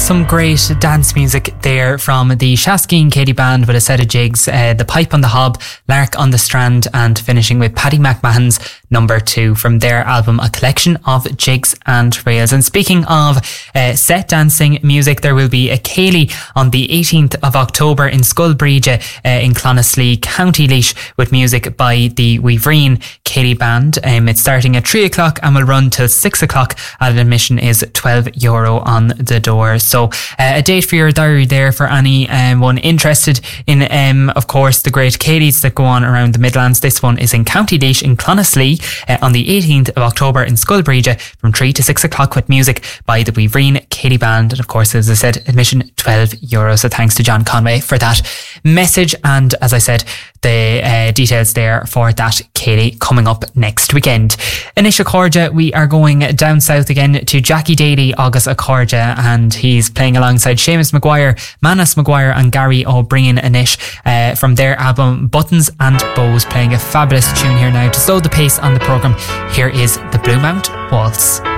some great dance music there from the Shaskeen Katie Band with a set of jigs, The Pipe on the Hob, Lark on the Strand, and finishing with Paddy McMahon's Number 2 from their album A Collection of Jigs and Rails. And speaking of set dancing music, there will be a Céilí on the 18th of October in Scoilbríde in Clonaslee, County Laois, with music by the Weavereen Katie Band. It's starting at 3 o'clock and will run till 6 o'clock, and admission is €12 on the door. So a date for your diary there for anyone interested in of course the great Céilís that go on around the Midlands. This one is in County Laois in Clonaslee on the 18th of October in Scoilbríde from 3 to 6 o'clock with music by the Weavereen Katie Band, and of course, as I said, admission €12. So thanks to John Conway for that message, and as I said, the details there for that Céilí coming up next weekend. In Ishacorja, we are going down south again to Jackie Daly August Acorja, and he's playing alongside Seamus Maguire, Manas Maguire and Gary O'Brien Anish from their album Buttons and Bows, playing a fabulous tune here now to slow the pace on the programme. Here is the Blue Mount Waltz.